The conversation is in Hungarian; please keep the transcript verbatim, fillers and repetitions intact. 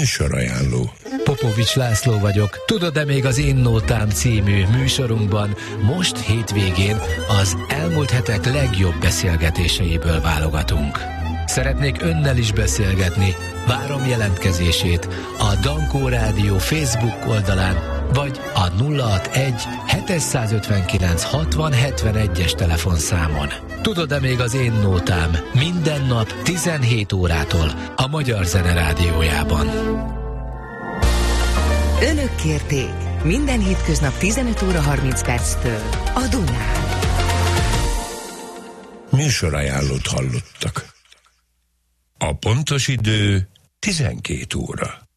Műsorajánló. Popovics László vagyok. Tudod-e, még az Én Nótám című műsorunkban most hétvégén az elmúlt hetek legjobb beszélgetéseiből válogatunk. Szeretnék önnel is beszélgetni. Várom jelentkezését a Dankó Rádió Facebook oldalán, vagy a nulla hatvanegy hétszázötvenkilenc hatvan hetvenegyes telefonszámon. Tudod-e, még az Én Nótám minden nap tizenhét órától a Magyar Zene Rádiójában. Önök kérték minden hétköznap tizenöt óra harminc perctől a Dunán. Műsorajánlót hallottak. A pontos idő tizenkét óra.